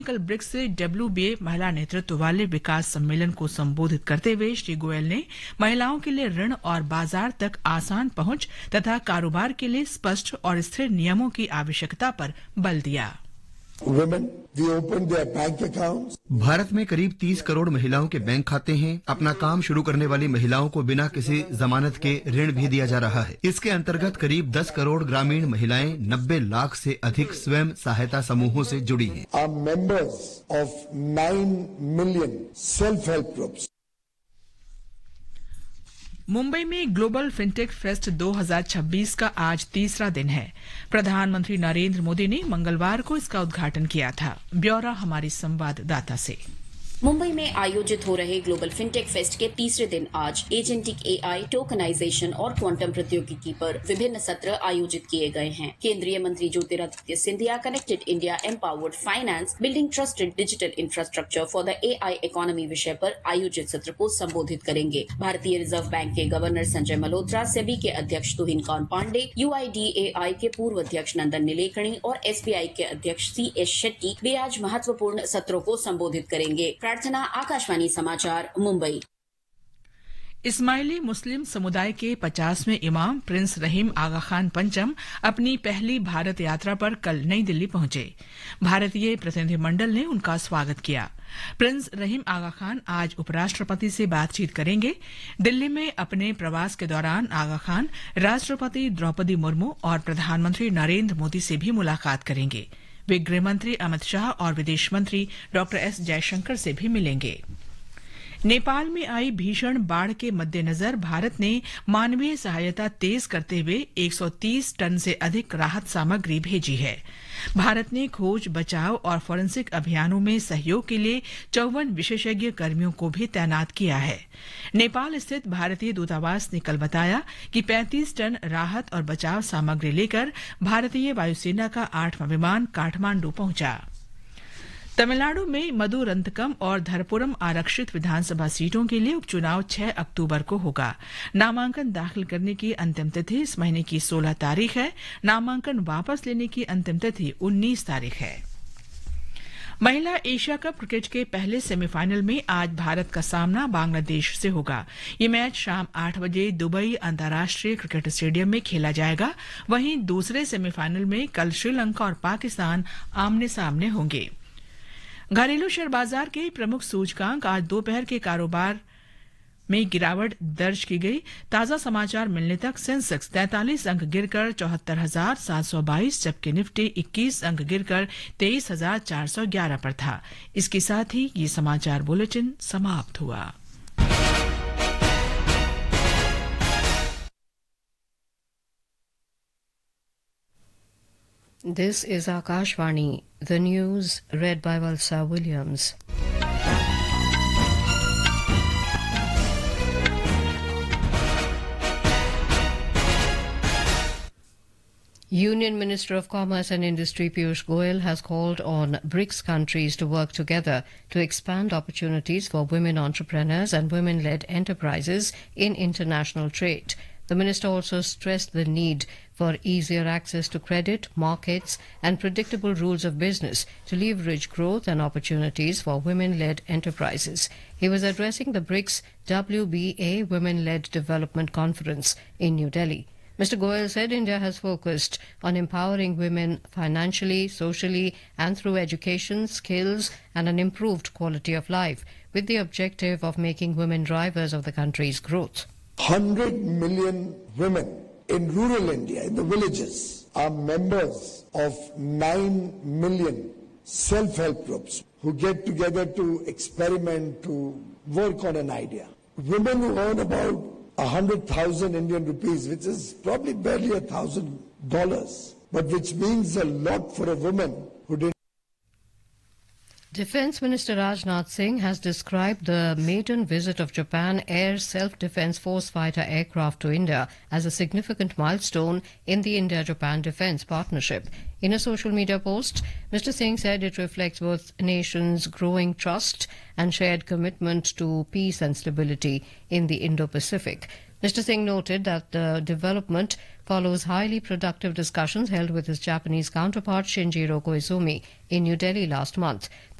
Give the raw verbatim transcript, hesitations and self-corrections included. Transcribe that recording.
कल BRICS WBA महिला नेतृत्व वाले विकास सम्मेलन को संबोधित करते हुए श्री गोयल ने महिलाओं के लिए ऋण और बाजार तक आसान पहुंच तथा कारोबार के लिए स्पष्ट और स्थिर नियमों की आवश्यकता पर बल दिया। Women, we opened their bank accounts. Bharat में करीब तीस करोड़ महिलाओं के बैंक खाते हैं। अपना काम शुरू करने वाली महिलाओं को बिना किसी जमानत के ऋण भी दिया जा रहा है। इसके अंतर्गत करीब दस करोड़ ग्रामीण महिलाएं नब्बे लाख से अधिक स्वयं सहायता समूहों से जुड़ी हैं। Are members of nine million self-help groups. Mumbai में ग्लोबल फिनटेक फेस्ट दो हज़ार छब्बीस का आज तीसरा दिन है। प्रधानमंत्री नरेंद्र मोदी ने मंगलवार को इसका उद्घाटन किया था। ब्यौरा हमारी संवाददाता से। मुंबई में आयोजित हो रहे ग्लोबल फिनटेक फेस्ट के तीसरे दिन आज एजेंटिक एआई, टोकनाइजेशन और क्वांटम प्रौद्योगिकी पर विभिन्न सत्र आयोजित किए गए हैं। केंद्रीय मंत्री Jyotiraditya Scindia connected India empowered finance building trusted digital infrastructure for the AI economy विषय पर आयोजित सत्र को संबोधित करेंगे। भारतीय रिजर्व बैंक के गवर्नर संजय मल्होत्रा, सेबी के अध्यक्ष तुहिन कांत पांडे, यूआईडीएआई के पूर्व अध्यक्ष नंदन नीलेकणी और एसबीआई के अध्यक्ष सी एस शेट्टी भी आज महत्वपूर्ण सत्रों को संबोधित करेंगे। प्रार्थना, आकाशवाणी समाचार, मुंबई। इस्माइली मुस्लिम समुदाय के पचासवें इमाम प्रिंस रहीम आगा खान पंचम अपनी पहली भारत यात्रा पर कल नई दिल्ली पहुंचे। भारतीय प्रतिनिधिमंडल ने उनका स्वागत किया। प्रिंस रहीम आगा खान आज उपराष्ट्रपति से बातचीत करेंगे। दिल्ली में अपने प्रवास के दौरान आगा खान राष्ट्रपति द्रौपदी मुर्मू और प्रधानमंत्री नरेंद्र मोदी से भी मुलाकात करेंगे। वे गृहमंत्री अमित शाह और विदेश मंत्री डॉक्टर एस जयशंकर से भी मिलेंगे। नेपाल में आई भीषण बाढ़ के मद्देनजर भारत ने मानवीय सहायता तेज करते हुए एक सौ तीस टन से अधिक राहत सामग्री भेजी है। भारत ने खोज, बचाव और फोरेंसिक अभियानों में सहयोग के लिए चौवन विशेषज्ञ कर्मियों को भी तैनात किया है। नेपाल स्थित भारतीय दूतावास ने कल बताया कि पैंतीस टन राहत और बचाव सामग्री लेकर भारतीय वायुसेना का आठवां विमान काठमांडू पहुंचा। तमिलनाडु में मदुरंतकम और धरपुरम आरक्षित विधानसभा सीटों के लिए उपचुनाव छह अक्टूबर को होगा। नामांकन दाखिल करने की अंतिम तिथि इस महीने की सोलह तारीख है। नामांकन वापस लेने की अंतिम तिथि उन्नीस तारीख है। महिला एशिया कप क्रिकेट के पहले सेमीफाइनल में आज भारत का सामना बांग्लादेश से होगा। ये मैच शाम आठ बजे दुबई अंतर्राष्ट्रीय क्रिकेट स्टेडियम में खेला जाएगा। वहीं दूसरे सेमीफाइनल में कल श्रीलंका और पाकिस्तान आमने सामने होंगे। घरेलू शेयर बाजार के प्रमुख सूचकांक आज दोपहर के कारोबार में गिरावट दर्ज की गई। ताजा समाचार मिलने तक सेंसेक्स तैंतालीस अंक गिरकर चौहत्तर हजार सात सौ बाईस, जबकि निफ्टी इक्कीस अंक गिरकर तेईस हजार चार सौ ग्यारह पर था। इसके साथ ही ये समाचार बुलेटिन समाप्त हुआ। This is Akashvani, the news read by Valsa Williams. Union Minister of Commerce and Industry Piyush Goyal has called on BRICS countries to work together to expand opportunities for women entrepreneurs and women-led enterprises in international trade. The minister also stressed the need for easier access to credit, markets, and predictable rules of business to leverage growth and opportunities for women-led enterprises. He was addressing the BRICS W B A Women-Led Development Conference in New Delhi. Mister Goyal said India has focused on empowering women financially, socially, and through education, skills, and an improved quality of life, with the objective of making women drivers of the country's growth. one hundred million women in rural India, in the villages, are members of nine million self-help groups who get together to experiment, to work on an idea. Women who earn about one hundred thousand Indian rupees, which is probably barely a thousand dollars, but which means a lot for a woman who didn't. Defence Minister Rajnath Singh has described the maiden visit of Japan Air Self-Defence Force fighter aircraft to India as a significant milestone in the India-Japan defence partnership. In a social media post, Mister Singh said it reflects both nations' growing trust and shared commitment to peace and stability in the Indo-Pacific. Mister Singh noted that the development follows highly productive discussions held with his Japanese counterpart Shinjiro Koizumi in New Delhi last month.